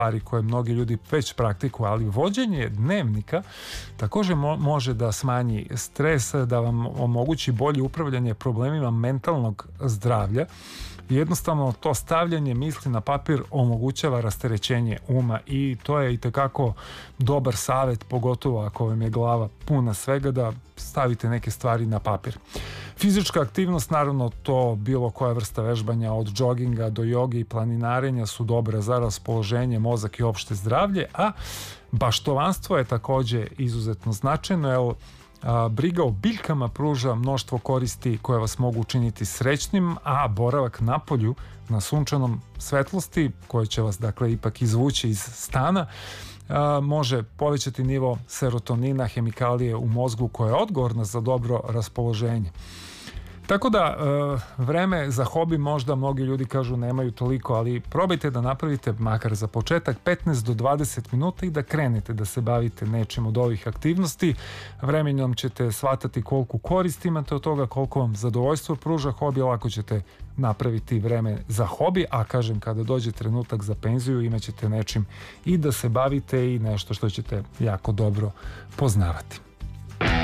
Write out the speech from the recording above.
stvari koje mnogi ljudi već praktikuju, ali vođenje dnevnika također može da smanji stres, da vam omogući bolje upravljanje problemima mentalnog zdravlja. Jednostavno to stavljanje misli na papir omogućava rasterećenje uma i to je itekako dobar savjet, pogotovo ako vam je glava puna svega, da stavite neke stvari na papir. Fizička aktivnost, naravno, to bilo koja vrsta vežbanja od džoginga do joge i planinarenja su dobre za raspoloženje, mozak i opšte zdravlje, a baštovanstvo je također izuzetno značajno, jer briga o biljkama pruža mnoštvo koristi koje vas mogu učiniti srećnim, a boravak na polju na sunčanom svetlosti, koje će vas dakle ipak izvući iz stana, može povećati nivo serotonina, hemikalije u mozgu koja je odgovorna za dobro raspoloženje. Tako da vreme za hobi možda mnogi ljudi kažu nemaju toliko, ali probajte da napravite makar za početak 15 do 20 minuta i da krenete da se bavite nečim od ovih aktivnosti. Vremenom ćete shvatati koliko korist imate od toga, koliko vam zadovoljstvo pruža hobi, lako ćete napraviti vreme za hobi, a kažem, kada dođe trenutak za penziju imat ćete nečim i da se bavite i nešto što ćete jako dobro poznavati.